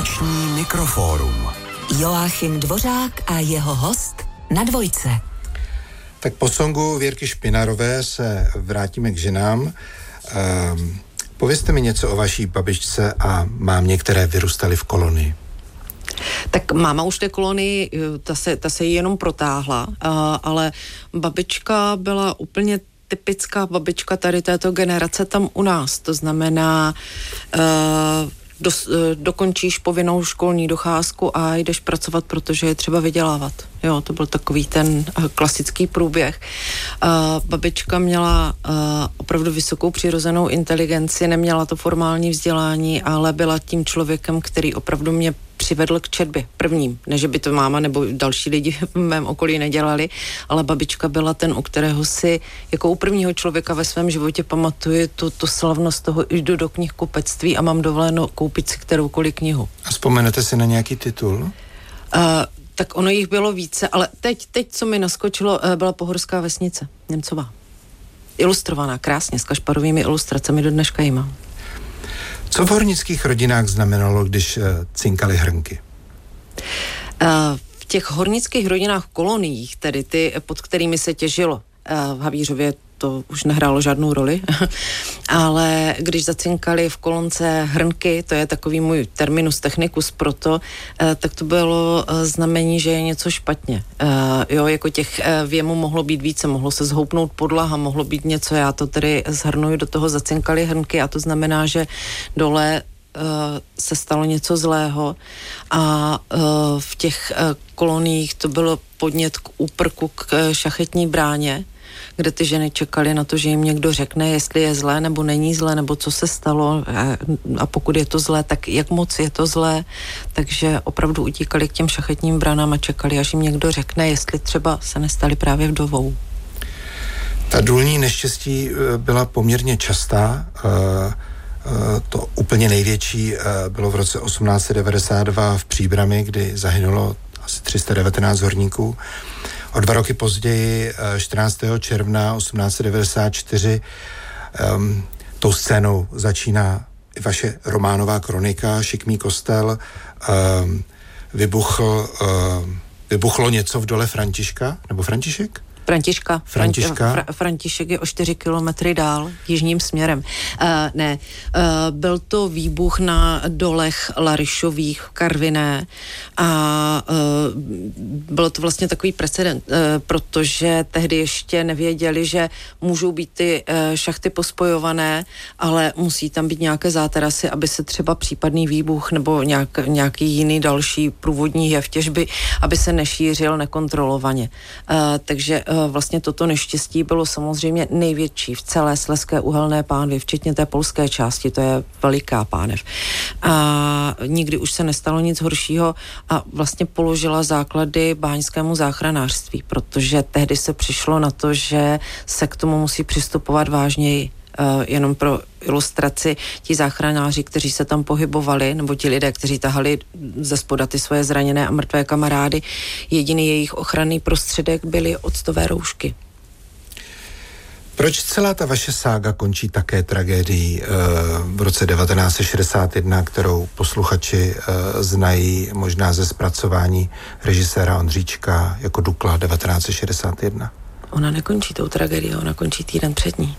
Noční mikrofórum. Joachim Dvořák a jeho host na Dvojce. Tak po songu Věrky Špinarové se vrátíme k ženám. Povězte mi něco o vaší babičce a mámě, které vyrůstaly v kolonii. Tak máma už té kolonii, ta se jenom protáhla, ale babička byla úplně typická babička tady této generace tam u nás. To znamená, dokončíš povinnou školní docházku a jdeš pracovat, protože je třeba vydělávat. Jo, to byl takový ten klasický průběh. Babička měla opravdu vysokou přirozenou inteligenci, neměla to formální vzdělání, ale byla tím člověkem, který opravdu mě přivedl k četbě prvním. Ne, že by to máma nebo další lidi v mém okolí nedělali, ale babička byla ten, u kterého si jako u prvního člověka ve svém životě pamatuji tu slavnost toho, jdu do knihkupectví a mám dovoleno koupit si kteroukoliv knihu. A vzpomenete si na nějaký titul? Tak ono jich bylo více, ale teď, co mi naskočilo, byla Pohorská vesnice, Němcová. Ilustrovaná, krásně, s kašparovými ilustracemi, do dneška jí mám. Co v hornických rodinách znamenalo, když cinkaly hrnky? V těch hornických rodinách, koloniích, tedy ty, pod kterými se těžilo, v Havířově to už nehrálo žádnou roli, ale když zacinkali v kolonce hrnky, to je takový můj terminus technicus proto, tak to bylo znamení, že je něco špatně. Jo, jako těch věmů mohlo být více, mohlo se zhoupnout podlaha, mohlo být něco, já to tedy zhrnuju do toho zacinkali hrnky a to znamená, že dole se stalo něco zlého a v těch koloniích to bylo podnět k úprku k šachetní bráně, kde ty ženy čekaly na to, že jim někdo řekne, jestli je zlé nebo není zlé, nebo co se stalo a pokud je to zlé, tak jak moc je to zlé. Takže opravdu utíkali k těm šachetním branám a čekali, až jim někdo řekne, jestli třeba se nestali právě vdovou. Ta důlní neštěstí byla poměrně častá. To úplně největší bylo v roce 1892 v Příbrami, kdy zahynulo asi 319 horníků. O 2 roky později, 14. června 1894, tou scénou začíná i vaše románová kronika, Šikmý kostel. Vybuchlo něco v dole Františka, nebo František? František je o 4 kilometry dál, jižním směrem. Byl to výbuch na dolech Larišových, Karviné a bylo to vlastně takový precedent, protože tehdy ještě nevěděli, že můžou být ty šachty pospojované, ale musí tam být nějaké záterasy, aby se třeba případný výbuch nebo nějaký jiný další průvodní jev těžby, aby se nešířil nekontrolovaně. Takže vlastně toto neštěstí bylo samozřejmě největší v celé Slezské uhelné pánvi, včetně té polské části, to je veliká pánev. A nikdy už se nestalo nic horšího a vlastně položila základy báňskému záchranářství, protože tehdy se přišlo na to, že se k tomu musí přistupovat vážněji. Jenom pro ilustraci, ti záchranáři, kteří se tam pohybovali, nebo ti lidé, kteří tahali ze spoda ty svoje zraněné a mrtvé kamarády, jediný jejich ochranný prostředek byly octové roušky. Proč celá ta vaše sága končí také tragédií v roce 1961, kterou posluchači znají možná ze zpracování režiséra Ondříčka jako Dukla 1961? Ona nekončí tou tragédií, ona končí týden před ní.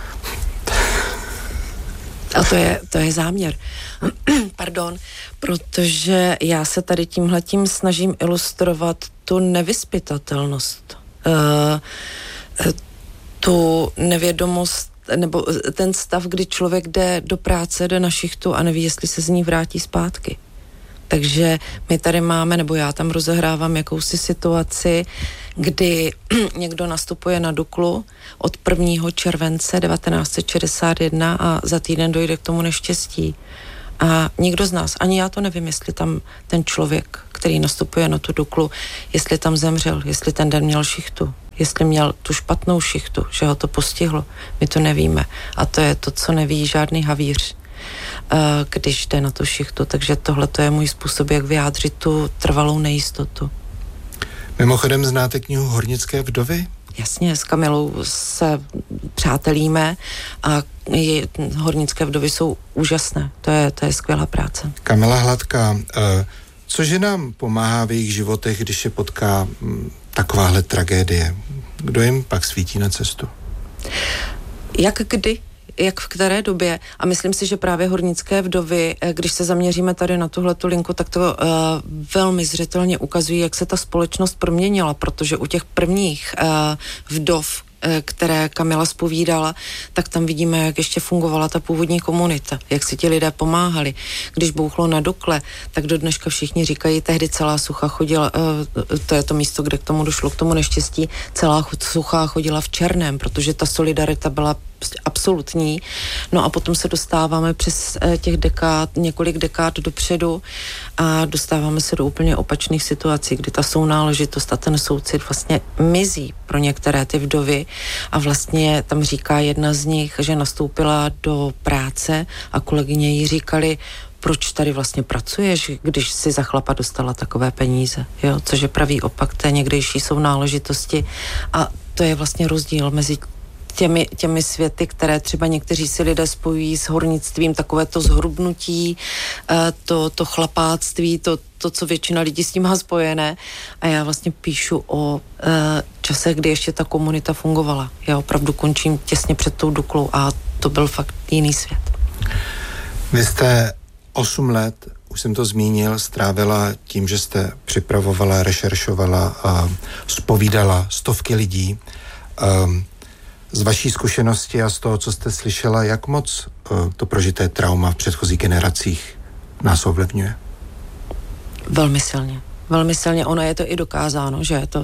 A to je záměr. Pardon, protože já se tady tímhletím snažím ilustrovat tu nevyzpytatelnost, tu nevědomost, nebo ten stav, kdy člověk jde do práce, jde na šichtu a neví, jestli se z ní vrátí zpátky. Takže my tady máme, nebo já tam rozehrávám jakousi situaci, kdy někdo nastupuje na Duklu od 1. července 1961 a za týden dojde k tomu neštěstí. A nikdo z nás, ani já to nevím, jestli tam ten člověk, který nastupuje na tu Duklu, jestli tam zemřel, jestli ten den měl šichtu, jestli měl tu špatnou šichtu, že ho to postihlo. My to nevíme. A to je to, co neví žádný havíř, když jde na tu šichtu. Takže tohle to je můj způsob, jak vyjádřit tu trvalou nejistotu. Mimochodem znáte knihu Hornické vdovy Jasně, s Kamilou se přátelíme a Hornické vdovy jsou úžasné. To je skvělá práce. Kamila Hladká, co ženám pomáhá v jejich životech, když je potká takováhle tragédie? Kdo jim pak svítí na cestu? Jak kdy? Jak v které době? A myslím si, že právě Hornické vdovy, když se zaměříme tady na tuhletu linku, tak to velmi zřetelně ukazují, jak se ta společnost proměnila, protože u těch prvních vdov, které Kamila zpovídala, tak tam vidíme, jak ještě fungovala ta původní komunita, jak si ti lidé pomáhali. Když bouchlo na Dukle, tak do dneška všichni říkají, tehdy celá Sucha chodila, to je to místo, kde k tomu došlo, k tomu neštěstí, celá Sucha chodila v černém, protože ta solidarita byla absolutní. No a potom se dostáváme přes těch několik dekád dopředu a dostáváme se do úplně opačných situací, kdy ta sounáležitost a ten soucit vlastně mizí pro některé ty vdovy a vlastně tam říká jedna z nich, že nastoupila do práce a kolegyně jí říkali, proč tady vlastně pracuješ, když si za chlapa dostala takové peníze, jo? Což je pravý opak té někdejší sounáležitosti a to je vlastně rozdíl mezi těmi světy, které třeba někteří si lidé spojují s hornictvím, takové to zhrubnutí, to chlapáctví, to, co většina lidí s tím má spojené. A já vlastně píšu o časech, kdy ještě ta komunita fungovala. Já opravdu končím těsně před tou Duklou a to byl fakt jiný svět. Vy jste 8 let, už jsem to zmínil, strávila tím, že jste připravovala, rešeršovala a zpovídala stovky lidí. Z vaší zkušenosti a z toho, co jste slyšela, jak moc to prožité trauma v předchozích generacích nás ovlivňuje? Velmi silně. Velmi silně. Ono je to i dokázáno, že to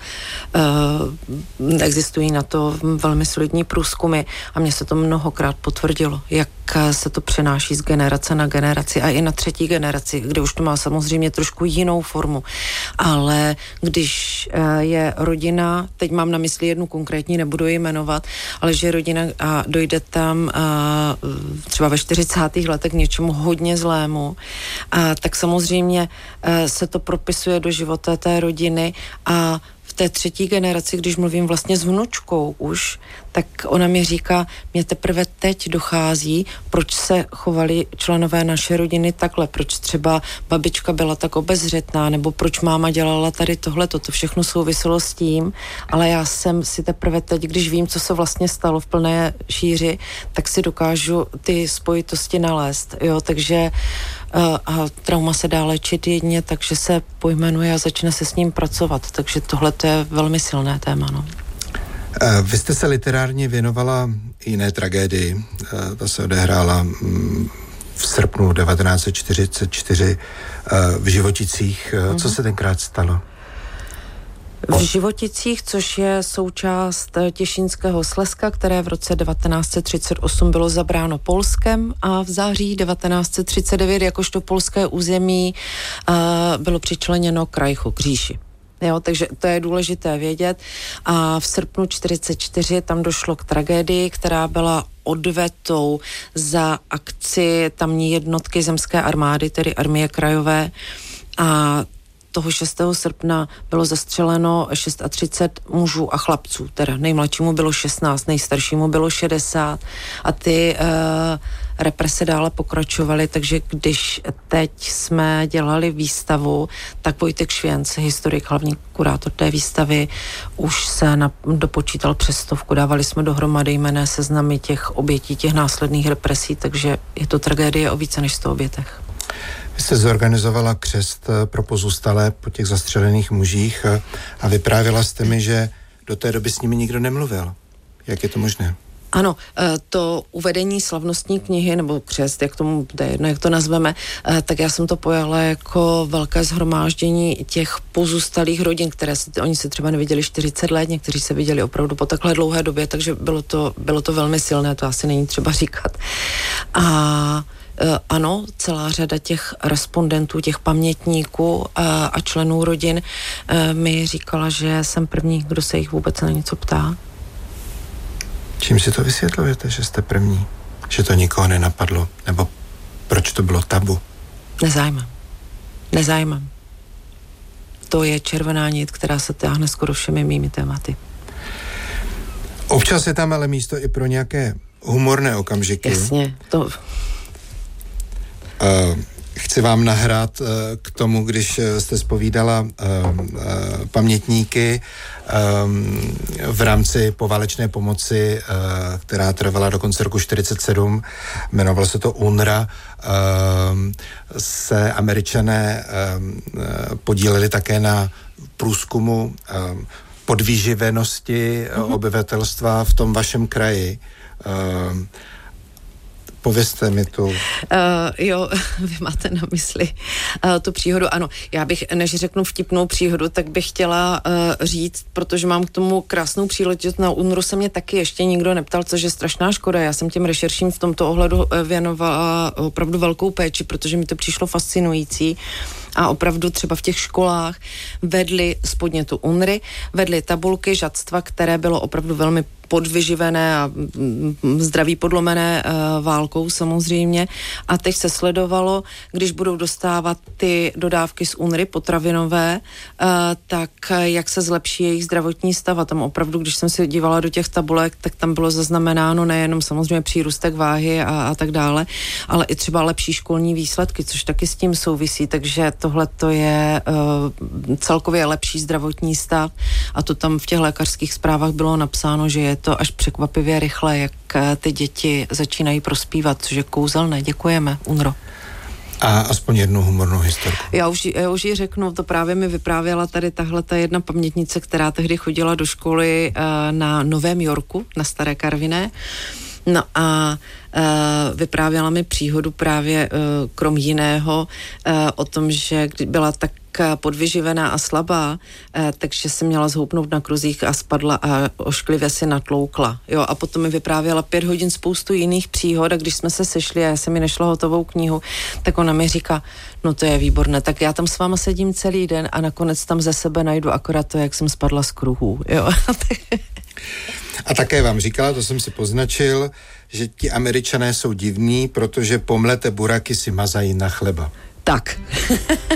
existují na to velmi solidní průzkumy a mně se to mnohokrát potvrdilo, jak se to přenáší z generace na generaci a i na třetí generaci, kde už to má samozřejmě trošku jinou formu. Ale když je rodina, teď mám na mysli jednu konkrétní, nebudu ji jmenovat, ale že rodina a dojde tam třeba ve 40. letech k něčemu hodně zlému, tak samozřejmě se to propisuje do života té rodiny a v té třetí generaci, když mluvím vlastně s vnučkou už, tak ona mi říká, mě teprve teď dochází, proč se chovali členové naše rodiny takhle, proč třeba babička byla tak obezřetná, nebo proč máma dělala tady tohleto, to všechno souviselo s tím, ale já jsem si teprve teď, když vím, co se vlastně stalo v plné šíři, tak si dokážu ty spojitosti nalézt, jo, takže a trauma se dá léčit jedině, takže se pojmenuje a začne se s ním pracovat, takže tohle je velmi silné téma, no. Vy jste se literárně věnovala jiné tragédii. Ta se odehrála v srpnu 1944 v Životicích. Co se tenkrát stalo? V Životicích, což je součást Těšínského Slezska, které v roce 1938 bylo zabráno Polskem a v září 1939 jakožto polské území bylo přičleněno k Reichu, k říši. Jo, takže to je důležité vědět. A v srpnu 1944 tam došlo k tragédii, která byla odvetou za akci tamní jednotky zemské armády, tedy armie krajové. A toho 6. srpna bylo zastřeleno 36 mužů a chlapců, teda nejmladšímu bylo 16, nejstaršímu bylo 60 a ty represe dále pokračovaly, takže když teď jsme dělali výstavu, tak Vojtek Švěnc, historik, hlavní kurátor té výstavy, už se dopočítal přes 100, dávali jsme dohromady jmenné seznamy těch obětí, těch následných represí, takže je to tragédie o více než 100 obětech. Vy jste zorganizovala křest pro pozůstalé po těch zastřelených mužích a vyprávěla jste mi, že do té doby s nimi nikdo nemluvil. Jak je to možné? Ano, to uvedení slavnostní knihy, nebo křest, jak tomu, to je jedno, jak to nazveme, tak já jsem to pojala jako velké shromáždění těch pozůstalých rodin, oni se třeba neviděli 40 let, někteří se viděli opravdu po takhle dlouhé době, takže bylo to velmi silné, to asi není třeba říkat. A ano, celá řada těch respondentů, těch pamětníků a členů rodin mi říkala, že jsem první, kdo se jich vůbec na něco ptá. Čím si to vysvětlujete, že jste první? Že to nikoho nenapadlo? Nebo proč to bylo tabu? Nezájmem. To je červená nit, která se táhne skoro všemi mými tématy. Občas je tam ale místo i pro nějaké humorné okamžiky. Jasně, to... Chci vám nahrát k tomu, když jste zpovídala pamětníky v rámci poválečné pomoci, která trvala do konce roku 1947, jmenovalo se to UNRWA, se Američané podíleli také na průzkumu podvyživenosti obyvatelstva v tom vašem kraji. Povězte mi tu. Jo, vy máte na mysli tu příhodu. Ano, já bych, než řeknu vtipnou příhodu, tak bych chtěla říct, protože mám k tomu krásnou příležitost, na UNRWA se mě taky ještě nikdo neptal, což je strašná škoda. Já jsem těm rešerším v tomto ohledu věnovala opravdu velkou péči, protože mi to přišlo fascinující. A opravdu třeba v těch školách vedli z podnětu UNRWA, vedli tabulky žadstva, které bylo opravdu velmi podvyživené a zdraví podlomené válkou samozřejmě. A teď se sledovalo, když budou dostávat ty dodávky z UNRWA potravinové, tak jak se zlepší jejich zdravotní stav. A tam opravdu, když jsem se dívala do těch tabulek, tak tam bylo zaznamenáno nejenom samozřejmě přírůstek váhy a tak dále, ale i třeba lepší školní výsledky, což taky s tím souvisí. Takže tohle to je celkově lepší zdravotní stav a to tam v těch lékařských zprávách bylo napsáno, že je to až překvapivě rychle, jak ty děti začínají prospívat, což je kouzelné. Děkujeme, UNRWA. A aspoň jednu humornou historku. Já už ji řeknu, to právě mi vyprávěla tady tahle ta jedna pamětnice, která tehdy chodila do školy na Novém Yorku, na Staré Karviné. No a vyprávěla mi příhodu právě krom jiného o tom, že byla tak podvyživená a slabá, takže se měla zhoupnout na kruzích a spadla a ošklivě si natloukla. Jo, a potom mi vyprávěla 5 hodin spoustu jiných příhod a když jsme se sešli a já jsem mi nešla hotovou knihu, tak ona mi říká, no to je výborné, tak já tam s váma sedím celý den a nakonec tam ze sebe najdu akorát to, jak jsem spadla z kruhů. Jo. A také vám říkala, to jsem si poznačil, že ti Američané jsou divní, protože pomleté buraky si mazají na chleba. Tak.